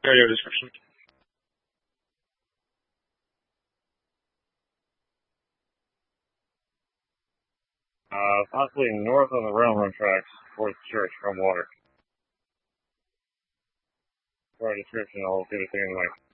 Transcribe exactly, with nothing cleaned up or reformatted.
Area description. Uh, possibly north on the railroad tracks towards the church from water. For a description, I'll get a thing in like